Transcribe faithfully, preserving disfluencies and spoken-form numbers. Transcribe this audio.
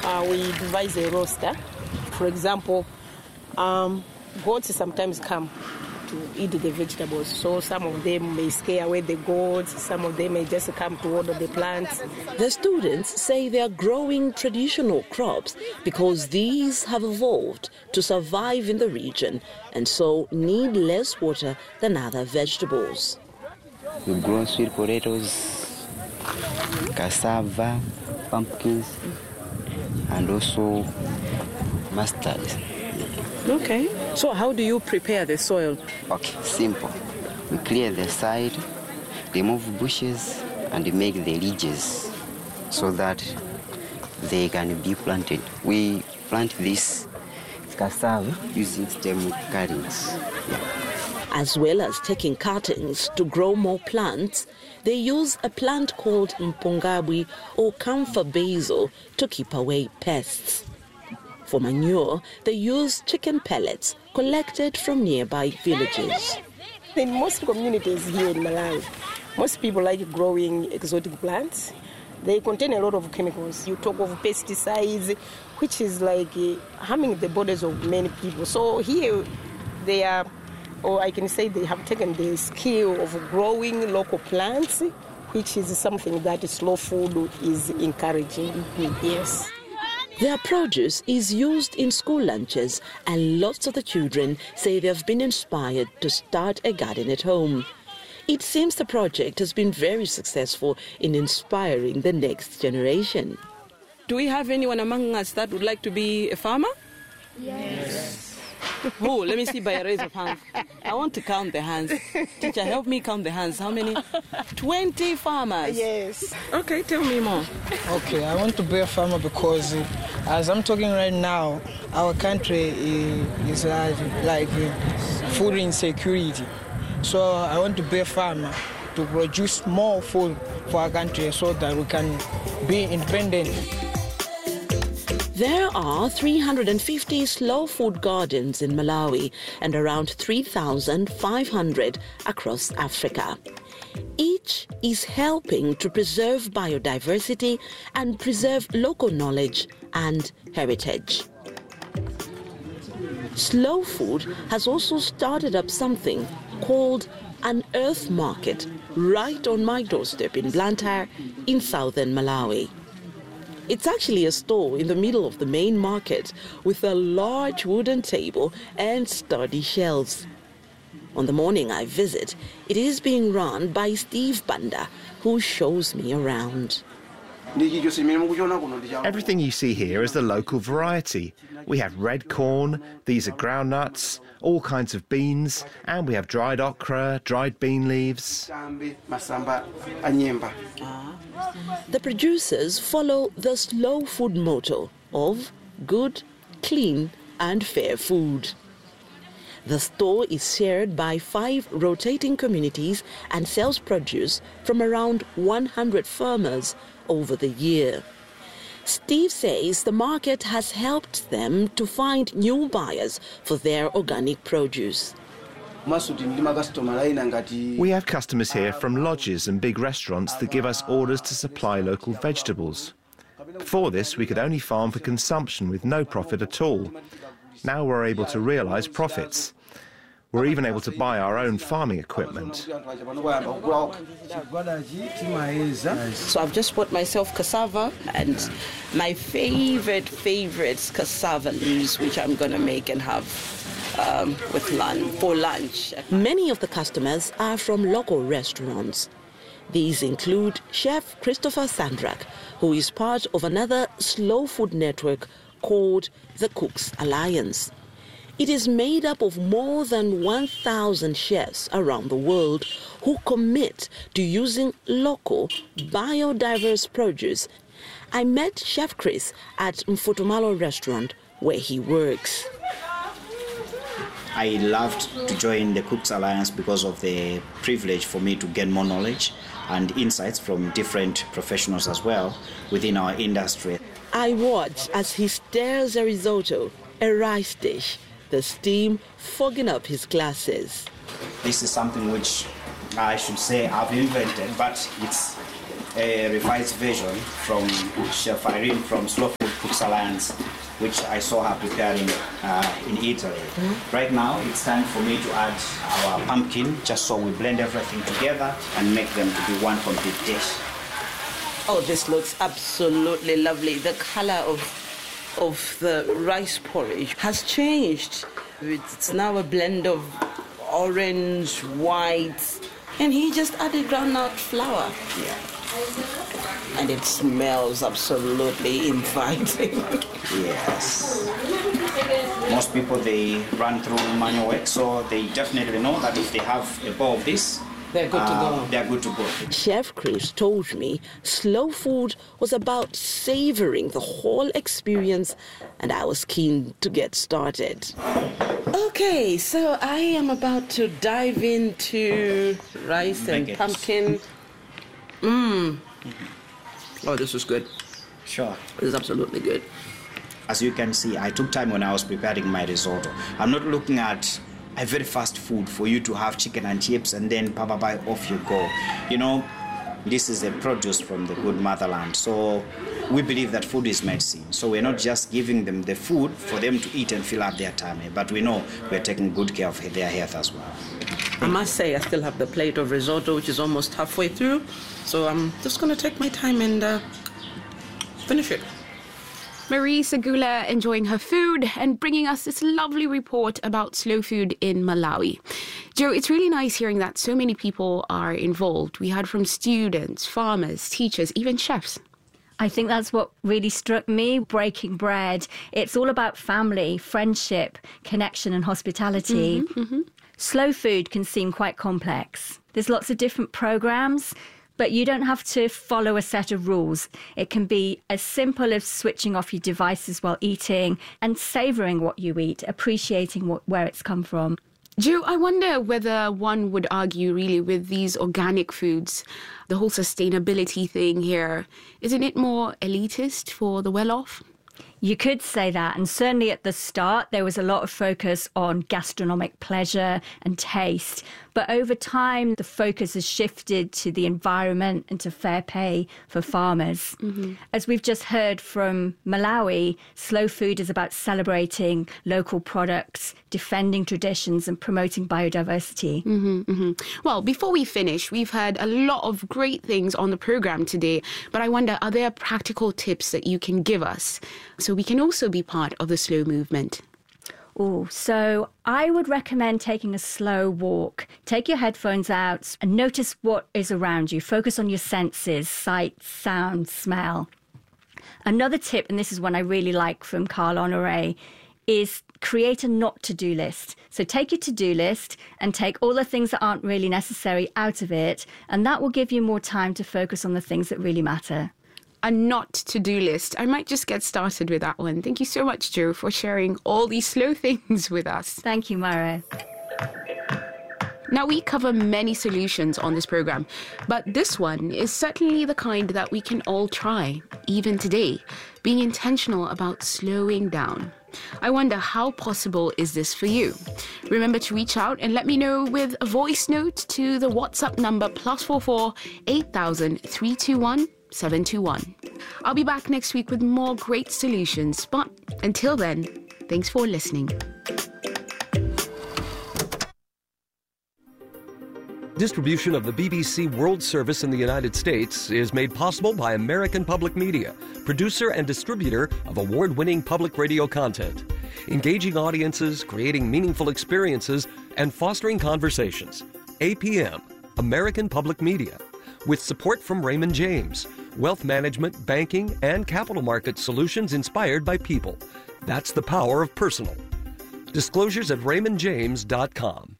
uh, we devise a roster. For example, um, goats sometimes come to eat the vegetables. So some of them may scare away the goats, some of them may just come to water the plants. The students say they are growing traditional crops because these have evolved to survive in the region and so need less water than other vegetables. We grow sweet potatoes, cassava, pumpkins, and also mustard. Okay. So how do you prepare the soil? Okay, simple. We clear the side, remove bushes, and make the ridges so that they can be planted. We plant this cassava using stem cuttings. Yeah. As well as taking cuttings to grow more plants, they use a plant called mpongabwi or camphor basil to keep away pests. For manure, they use chicken pellets collected from nearby villages. In most communities here in Malawi, most people like growing exotic plants. They contain a lot of chemicals. You talk of pesticides, which is like uh, harming the bodies of many people. So here they are, or I can say they have taken the skill of growing local plants, which is something that slow food is encouraging. Yes. Their produce is used in school lunches, and lots of the children say they have been inspired to start a garden at home. It seems the project has been very successful in inspiring the next generation. Do we have anyone among us that would like to be a farmer? Yes. Oh, let me see by a raise of hands. I want to count the hands. Teacher, help me count the hands. How many? twenty farmers. Yes. Okay, tell me more. Okay, I want to be a farmer because uh, as I'm talking right now, our country is, is like, like uh, food insecurity. So I want to be a farmer to produce more food for our country so that we can be independent. There are three hundred fifty slow food gardens in Malawi and around three thousand five hundred across Africa. Each is helping to preserve biodiversity and preserve local knowledge and heritage. Slow Food has also started up something called an earth market right on my doorstep in Blantyre in southern Malawi. It's actually a store in the middle of the main market with a large wooden table and sturdy shelves. On the morning I visit, it is being run by Steve Banda, who shows me around. Everything you see here is the local variety. We have red corn, these are groundnuts, all kinds of beans, and we have dried okra, dried bean leaves. The producers follow the slow food motto of good, clean, and fair food. The store is shared by five rotating communities and sells produce from around one hundred farmers over the year. Steve says the market has helped them to find new buyers for their organic produce. We have customers here from lodges and big restaurants that give us orders to supply local vegetables. Before this, we could only farm for consumption with no profit at all. Now we're able to realise profits. We're even able to buy our own farming equipment. So I've just bought myself cassava and my favorite, favorite cassava leaves, which I'm going to make and have um, with lunch, for lunch. Many of the customers are from local restaurants. These include Chef Christopher Sandrak, who is part of another slow food network called the Cooks Alliance. It is made up of more than one thousand chefs around the world who commit to using local, biodiverse produce. I met Chef Chris at Mfutumalo restaurant where he works. I loved to join the Cooks Alliance because of the privilege for me to gain more knowledge and insights from different professionals as well within our industry. I watch as he stirs a risotto, a rice dish, the steam fogging up his glasses. This is something which I should say I've invented, but it's a revised version from Chef Irene from Slow Food Cooks Alliance, which I saw her preparing uh, in Italy. Mm-hmm. Right now, it's time for me to add our pumpkin, just so we blend everything together and make them to be one complete dish. Oh, this looks absolutely lovely. The color of, of the rice porridge has changed. It's now a blend of orange, white, and he just added groundnut flour. Yeah. And it smells absolutely inviting. Yes. Most people, they run through manual work, so they definitely know that if they have a bowl of this, they're good uh, to go. They're good to go. Chef Chris told me slow food was about savoring the whole experience, and I was keen to get started. Okay, so I am about to dive into rice and Make pumpkin. Mmm. Oh, this is good. Sure. This is absolutely good. As you can see, I took time when I was preparing my risotto. I'm not looking at a very fast food for you to have chicken and chips and then pa pa pa off you go. You know, this is a produce from the good motherland. So we believe that food is medicine. So we're not just giving them the food for them to eat and fill up their tummy, but we know we're taking good care of their health as well. I must say, I still have the plate of risotto, which is almost halfway through. So I'm just going to take my time and uh, finish it. Marie Segula enjoying her food and bringing us this lovely report about slow food in Malawi. Joe, it's really nice hearing that so many people are involved. We heard from students, farmers, teachers, even chefs. I think that's what really struck me, breaking bread. It's all about family, friendship, connection and hospitality. Mm-hmm, mm-hmm. Slow food can seem quite complex. There's lots of different programs, but you don't have to follow a set of rules. It can be as simple as switching off your devices while eating and savouring what you eat, appreciating what, where it's come from. Joe, I wonder whether one would argue really with these organic foods, the whole sustainability thing here, isn't it more elitist for the well-off? You could say that, and certainly at the start there was a lot of focus on gastronomic pleasure and taste, but over time the focus has shifted to the environment and to fair pay for farmers. Mm-hmm. As we've just heard from Malawi, slow food is about celebrating local products, defending traditions and promoting biodiversity. Mm-hmm, mm-hmm. Well, before we finish, we've heard a lot of great things on the programme today, but I wonder, are there practical tips that you can give us so we can also be part of the slow movement? Oh, so I would recommend taking a slow walk. Take your headphones out and notice what is around you. Focus on your senses, sight, sound, smell. Another tip, and this is one I really like from Carl Honore, is create a not to-do list. So take your to-do list and take all the things that aren't really necessary out of it, and that will give you more time to focus on the things that really matter. A not to-do list. I might just get started with that one. Thank you so much, Joe, for sharing all these slow things with us. Thank you, Mara. Now, we cover many solutions on this programme, but this one is certainly the kind that we can all try, even today, being intentional about slowing down. I wonder, how possible is this for you? Remember to reach out and let me know with a voice note to the WhatsApp number plus four four eight thousand three two one seven two one. I'll be back next week with more great solutions, but until then, thanks for listening. Distribution of the B B C World Service in the United States is made possible by American Public Media, producer and distributor of award-winning public radio content, engaging audiences, creating meaningful experiences, and fostering conversations. A P M, American Public Media, with support from Raymond James, wealth management, banking, and capital market solutions inspired by people. That's the power of personal. Disclosures at raymond james dot com.